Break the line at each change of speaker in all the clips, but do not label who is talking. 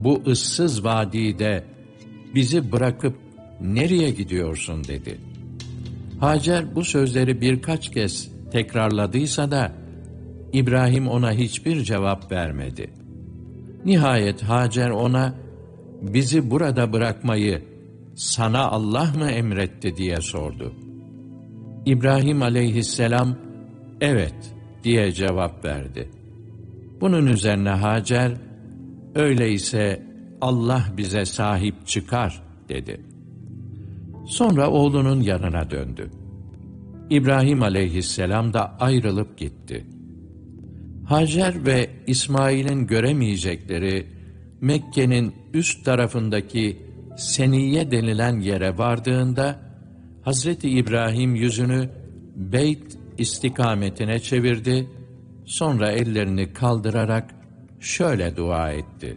bu ıssız vadide bizi bırakıp nereye gidiyorsun dedi. Hacer bu sözleri birkaç kez tekrarladıysa da İbrahim ona hiçbir cevap vermedi. Nihayet Hacer ona, bizi burada bırakmayı sana Allah mı emretti diye sordu. İbrahim aleyhisselam, evet diye cevap verdi. Bunun üzerine Hacer, öyleyse Allah bize sahip çıkar dedi. Sonra oğlunun yanına döndü. İbrahim aleyhisselam da ayrılıp gitti. Hacer ve İsmail'in göremeyecekleri Mekke'nin üst tarafındaki Seniye denilen yere vardığında Hazreti İbrahim yüzünü Beyt istikametine çevirdi, sonra ellerini kaldırarak şöyle dua etti: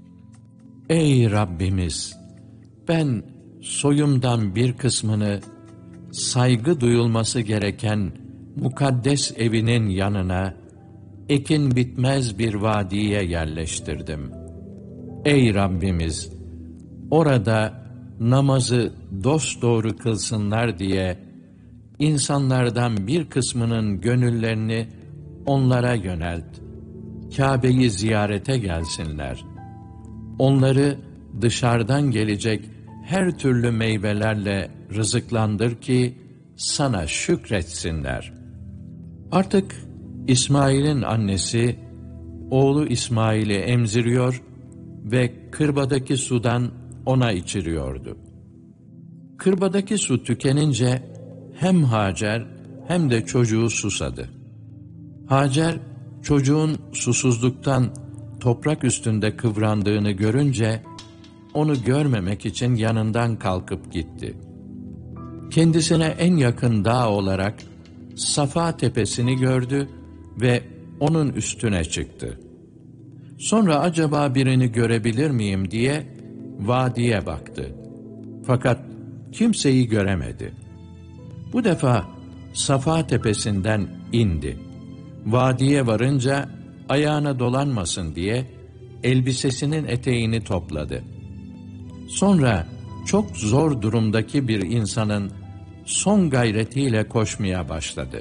Ey Rabbimiz! Ben soyumdan bir kısmını saygı duyulması gereken mukaddes evinin yanına, ekin bitmez bir vadiye yerleştirdim. Ey Rabbimiz! Orada namazı dosdoğru kılsınlar diye insanlardan bir kısmının gönüllerini onlara yönelt. Kâbe'yi ziyarete gelsinler. Onları dışarıdan gelecek her türlü meyvelerle rızıklandır ki sana şükretsinler. Artık İsmail'in annesi oğlu İsmail'i emziriyor ve kırbadaki sudan ona içiriyordu. Kırbadaki su tükenince hem Hacer hem de çocuğu susadı. Hacer çocuğun susuzluktan toprak üstünde kıvrandığını görünce onu görmemek için yanından kalkıp gitti. Kendisine en yakın dağ olarak Safa tepesini gördü ve onun üstüne çıktı. Sonra acaba birini görebilir miyim diye vadiye baktı. Fakat kimseyi göremedi. Bu defa Safa tepesinden indi. Vadiye varınca ayağına dolanmasın diye elbisesinin eteğini topladı. Sonra çok zor durumdaki bir insanın son gayretiyle koşmaya başladı.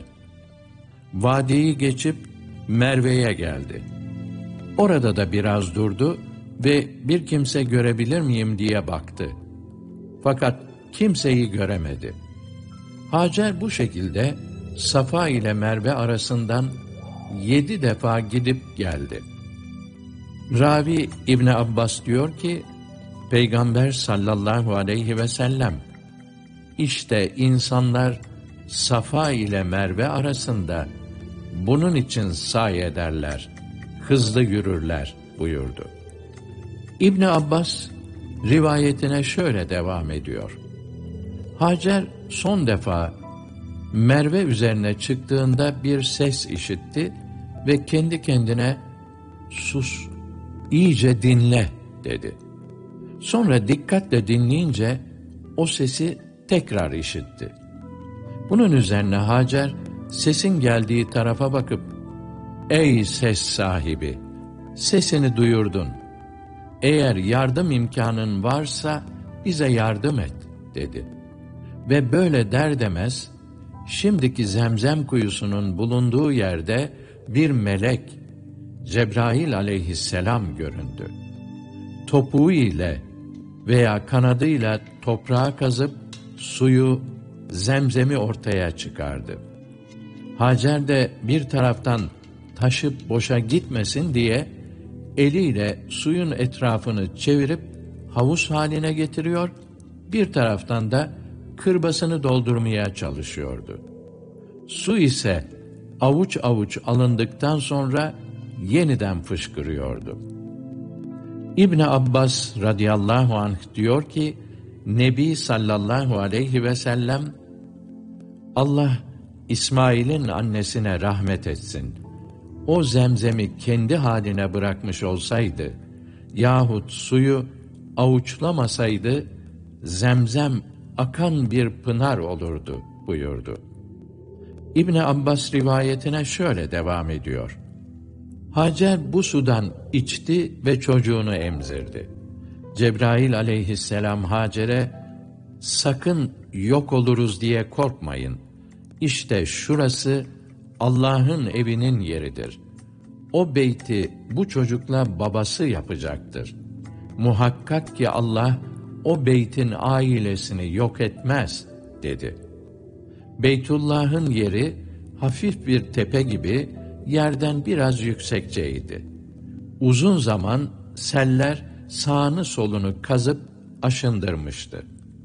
Vadiyi geçip Merve'ye geldi. Orada da biraz durdu ve bir kimse görebilir miyim diye baktı. Fakat kimseyi göremedi. Hacer bu şekilde Safa ile Merve arasından 7 defa gidip geldi. Ravi İbni Abbas diyor ki, Peygamber sallallahu aleyhi ve sellem, işte insanlar Safa ile Merve arasında bunun için sa'i ederler, hızlı yürürler buyurdu. İbni Abbas rivayetine şöyle devam ediyor. Hacer son defa Merve üzerine çıktığında bir ses işitti ve kendi kendine sus, iyice dinle dedi. Sonra dikkatle dinleyince o sesi tekrar işitti. Bunun üzerine Hacer sesin geldiği tarafa bakıp, ey ses sahibi, sesini duyurdun. Eğer yardım imkanın varsa bize yardım et dedi. Ve böyle der demez, şimdiki Zemzem kuyusunun bulunduğu yerde bir melek, Cebrail aleyhisselam göründü. Topuğu ile veya kanadıyla toprağa kazıp suyu, Zemzem'i ortaya çıkardı. Hacer de bir taraftan taşıp boşa gitmesin diye eliyle suyun etrafını çevirip havuz haline getiriyor, bir taraftan da kırbasını doldurmaya çalışıyordu. Su ise avuç avuç alındıktan sonra yeniden fışkırıyordu. İbn Abbas radıyallahu anh diyor ki, Nebi sallallahu aleyhi ve sellem, Allah İsmail'in annesine rahmet etsin. O Zemzem'i kendi haline bırakmış olsaydı yahut suyu avuçlamasaydı Zemzem akan bir pınar olurdu buyurdu. İbn Abbas rivayetine şöyle devam ediyor. Hacer bu sudan içti ve çocuğunu emzirdi. Cebrail aleyhisselam Hacer'e, sakın yok oluruz diye korkmayın. İşte şurası Allah'ın evinin yeridir. O beyti bu çocukla babası yapacaktır. Muhakkak ki Allah o beytin ailesini yok etmez, dedi. Beytullah'ın yeri hafif bir tepe gibi yerden biraz yüksekçeydi. Uzun zaman seller sağını solunu kazıp aşındırmıştı.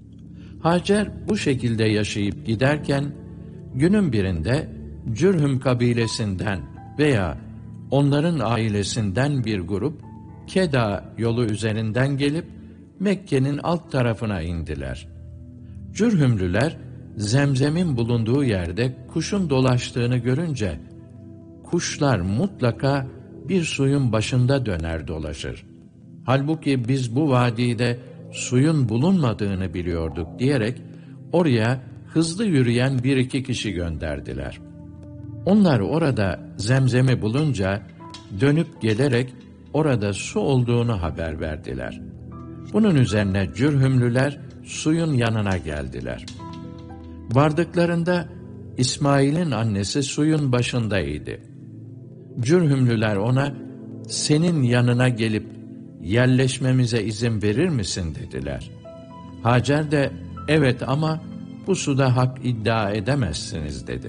Hacer bu şekilde yaşayıp giderken, günün birinde Cürhüm kabilesinden veya onların ailesinden bir grup, Keda yolu üzerinden gelip Mekke'nin alt tarafına indiler. Cürhümlüler, Zemzem'in bulunduğu yerde kuşun dolaştığını görünce, kuşlar mutlaka bir suyun başında döner dolaşır. Halbuki biz bu vadide suyun bulunmadığını biliyorduk diyerek, oraya hızlı yürüyen bir iki kişi gönderdiler. Onlar orada Zemzem'i bulunca, dönüp gelerek orada su olduğunu haber verdiler. Bunun üzerine Cürhümlüler suyun yanına geldiler. Vardıklarında İsmail'in annesi suyun başındaydı. Cürhümlüler ona, senin yanına gelip yerleşmemize izin verir misin dediler. Hacer de, evet ama bu suda hak iddia edemezsiniz dedi.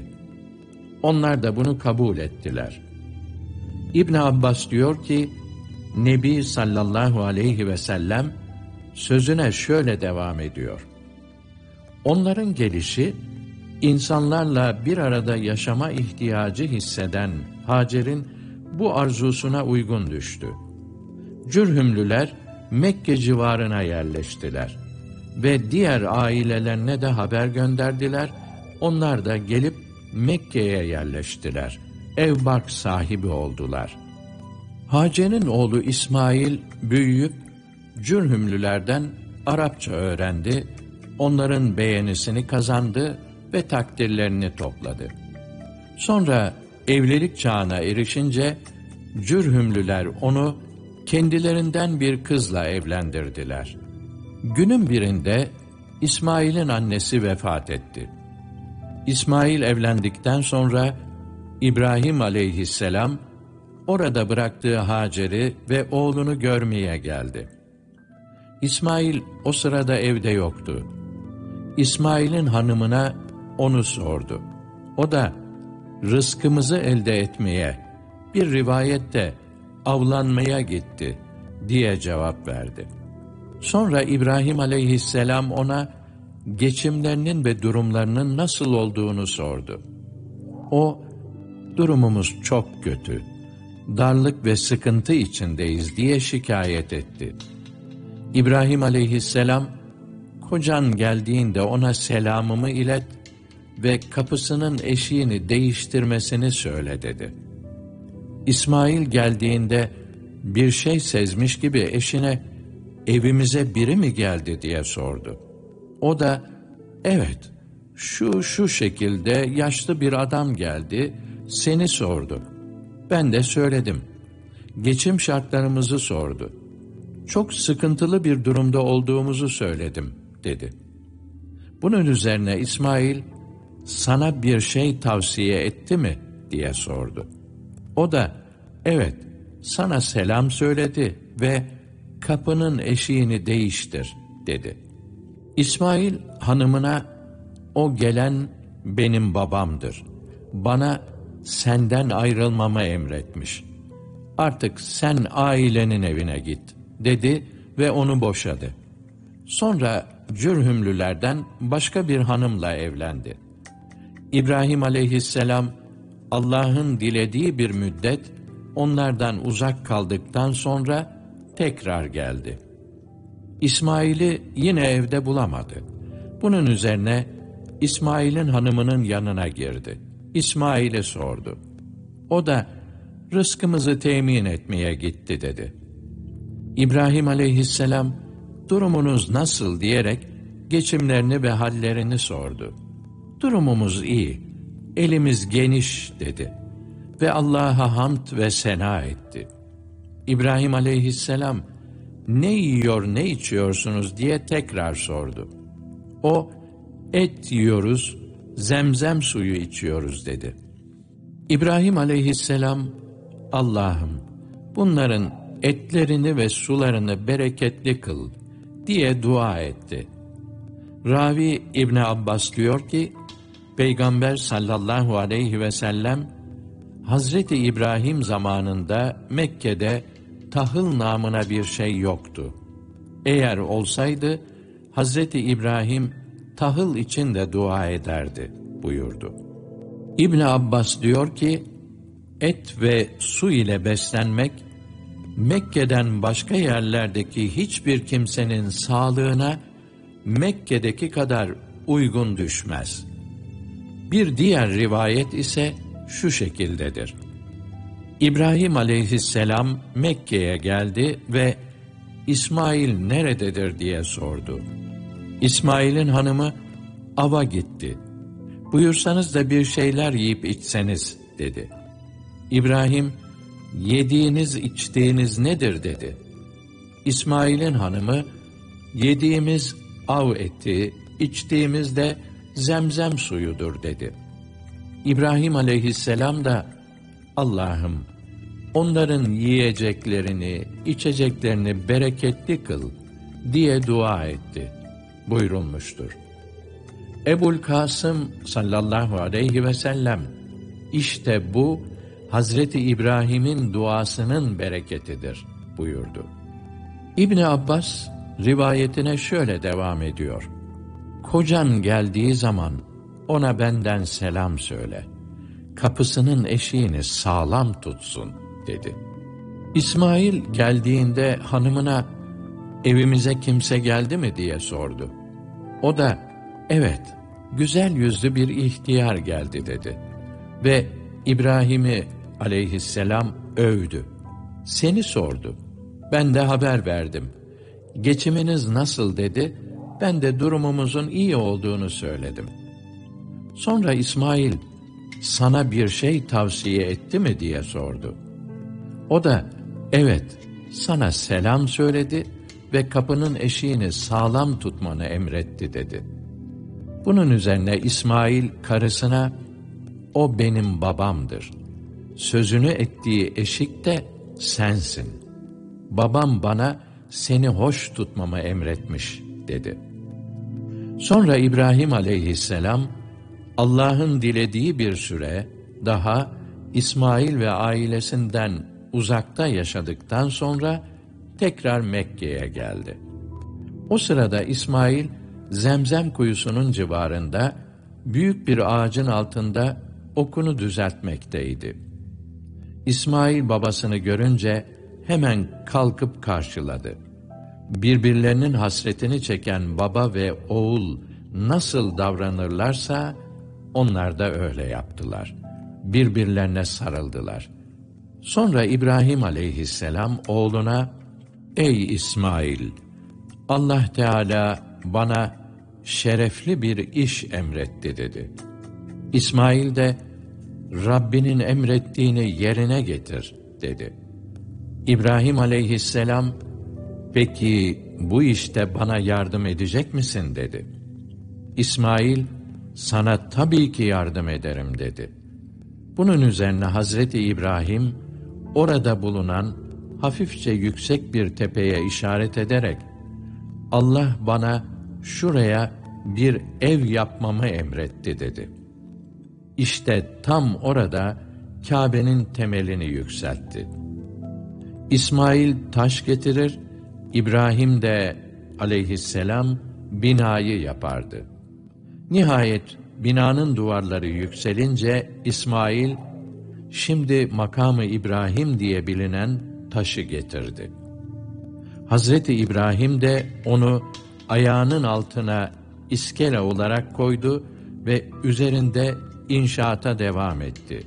Onlar da bunu kabul ettiler. İbn Abbas diyor ki, Nebi sallallahu aleyhi ve sellem sözüne şöyle devam ediyor. Onların gelişi, insanlarla bir arada yaşama ihtiyacı hisseden Hacer'in bu arzusuna uygun düştü. Cürhümlüler Mekke civarına yerleştiler ve diğer ailelerine de haber gönderdiler. Onlar da gelip Mekke'ye yerleştiler. Evbark sahibi oldular. Hacer'in oğlu İsmail büyüyüp Cürhümlülerden Arapça öğrendi, onların beğenisini kazandı ve takdirlerini topladı. Sonra evlilik çağına erişince Cürhümlüler onu kendilerinden bir kızla evlendirdiler. Günün birinde İsmail'in annesi vefat etti. İsmail evlendikten sonra İbrahim aleyhisselam orada bıraktığı Hacer'i ve oğlunu görmeye geldi. İsmail o sırada evde yoktu. İsmail'in hanımına onu sordu. O da rızkımızı elde etmeye, bir rivayette avlanmaya gitti diye cevap verdi. Sonra İbrahim aleyhisselam ona geçimlerinin ve durumlarının nasıl olduğunu sordu. O, durumumuz çok kötü, darlık ve sıkıntı içindeyiz diye şikayet etti. İbrahim aleyhisselam, kocan geldiğinde ona selamımı ilet ve kapısının eşiğini değiştirmesini söyle dedi. İsmail geldiğinde bir şey sezmiş gibi eşine, evimize biri mi geldi diye sordu. O da, evet, şu şekilde yaşlı bir adam geldi, seni sordu. Ben de söyledim. Geçim şartlarımızı sordu. Çok sıkıntılı bir durumda olduğumuzu söyledim, dedi. Bunun üzerine İsmail, sana bir şey tavsiye etti mi diye sordu. O da, evet, sana selam söyledi ve kapının eşiğini değiştir, dedi. İsmail hanımına, o gelen benim babamdır. Bana senden ayrılmamı emretmiş. Artık sen ailenin evine git, dedi ve onu boşadı. Sonra Cürhümlülerden başka bir hanımla evlendi. İbrahim aleyhisselam, Allah'ın dilediği bir müddet onlardan uzak kaldıktan sonra tekrar geldi. İsmail'i yine evde bulamadı. Bunun üzerine İsmail'in hanımının yanına girdi. İsmail'e sordu. O da, rızkımızı temin etmeye gitti dedi. İbrahim aleyhisselam, durumunuz nasıl diyerek geçimlerini ve hallerini sordu. Durumumuz iyi, elimiz geniş dedi. ve Allah'a hamd ve sena etti. İbrahim aleyhisselam, ne yiyor, ne içiyorsunuz diye tekrar sordu. O, et yiyoruz, zemzem suyu içiyoruz dedi. İbrahim aleyhisselam, Allah'ım, bunların etlerini ve sularını bereketli kıl diye dua etti. Ravi İbni Abbas diyor ki, Peygamber sallallahu aleyhi ve sellem, Hazreti İbrahim zamanında Mekke'de tahıl namına bir şey yoktu. Eğer olsaydı, Hazreti İbrahim tahıl için de dua ederdi buyurdu. İbn Abbas diyor ki, et ve su ile beslenmek, Mekke'den başka yerlerdeki hiçbir kimsenin sağlığına Mekke'deki kadar uygun düşmez. Bir diğer rivayet ise şu şekildedir. İbrahim aleyhisselam Mekke'ye geldi ve İsmail nerededir diye sordu. İsmail'in hanımı, ava gitti. Buyursanız da bir şeyler yiyip içseniz dedi. İbrahim, yediğiniz içtiğiniz nedir dedi. İsmail'in hanımı, yediğimiz av eti, içtiğimiz de zemzem suyudur dedi. İbrahim aleyhisselam da, Allah'ım, onların yiyeceklerini, içeceklerini bereketli kıl diye dua etti buyurulmuştur. Ebul Kasım sallallahu aleyhi ve sellem, işte bu Hazreti İbrahim'in duasının bereketidir buyurdu. İbni Abbas rivayetine şöyle devam ediyor. Kocan geldiği zaman ona benden selam söyle. Kapısının eşiğini sağlam tutsun dedi. İsmail geldiğinde hanımına evimize kimse geldi mi diye sordu. O da evet, güzel yüzlü bir ihtiyar geldi dedi. Ve İbrahim'i aleyhisselam övdü. Seni sordu. Ben de haber verdim. Geçiminiz nasıl dedi. Ben de durumumuzun iyi olduğunu söyledim. Sonra İsmail, sana bir şey tavsiye etti mi diye sordu. O da, evet, sana selam söyledi ve kapının eşiğini sağlam tutmanı emretti dedi. Bunun üzerine İsmail karısına, o benim babamdır. Sözünü ettiği eşik de sensin. Babam bana seni hoş tutmamı emretmiş dedi. Sonra İbrahim aleyhisselam, Allah'ın dilediği bir süre daha İsmail ve ailesinden uzakta yaşadıktan sonra tekrar Mekke'ye geldi. O sırada İsmail, Zemzem kuyusunun civarında büyük bir ağacın altında okunu düzeltmekteydi. İsmail babasını görünce hemen kalkıp karşıladı. Birbirlerinin hasretini çeken baba ve oğul nasıl davranırlarsa onlar da öyle yaptılar. Birbirlerine sarıldılar. Sonra İbrahim aleyhisselam oğluna, ey İsmail, Allah Teala bana şerefli bir iş emretti dedi. İsmail de, Rabbinin emrettiğini yerine getir dedi. İbrahim aleyhisselam, peki bu işte bana yardım edecek misin dedi. İsmail, sana tabii ki yardım ederim dedi. Bunun üzerine Hazreti İbrahim, orada bulunan hafifçe yüksek bir tepeye işaret ederek, Allah bana şuraya bir ev yapmamı emretti dedi. İşte tam orada Kâbe'nin temelini yükseltti. İsmail taş getirir, İbrahim de aleyhisselam binayı yapardı. Nihayet binanın duvarları yükselince İsmail, şimdi makamı İbrahim diye bilinen taşı getirdi. Hazreti İbrahim de onu ayağının altına iskele olarak koydu ve üzerinde inşaata devam etti.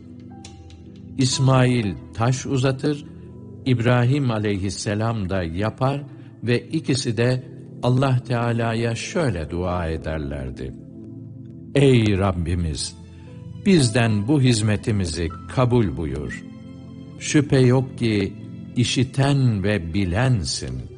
İsmail taş uzatır, İbrahim aleyhisselam da yapar ve ikisi de Allah Teala'ya şöyle dua ederlerdi. Ey Rabbimiz! bizden bu hizmetimizi kabul buyur. Şüphe yok ki işiten ve bilensin.